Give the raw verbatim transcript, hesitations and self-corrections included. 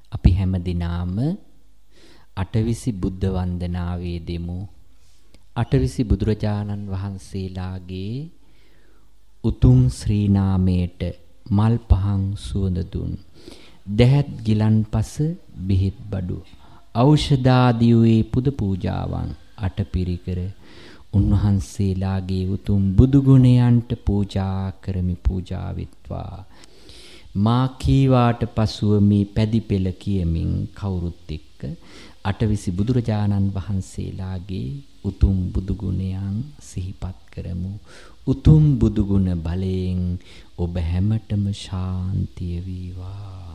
අපි හැම දිනාම අටවිසි බුද්ධ වන්දනාවේ දෙමු. අටවිසි බුදුරජාණන් වහන්සේලාගේ උතුම් ශ්‍රී නාමයට මල් පහන් සුවඳ දුන් දැහත් ගිලන්පස බෙහෙත් බඩු ඖෂධාදී වූ පුද පූජාවන් අටපිරිකර උන්වහන්සේලාගේ උතුම් බුදු ගුණයන්ට පූජා කරමි පූජා වෙත්වා. මා කීවාට පසුව මේ පැදි පෙළ කියමින් කවුරුත් එක්ක අටවිසි බුදුරජාණන් වහන්සේලාගේ උතුම් බුදු ගුණයන් සිහිපත් කරමු. උතුම් බුදු ගුණ බලයෙන් ඔබ හැමතෙම ශාන්තිය වේවා.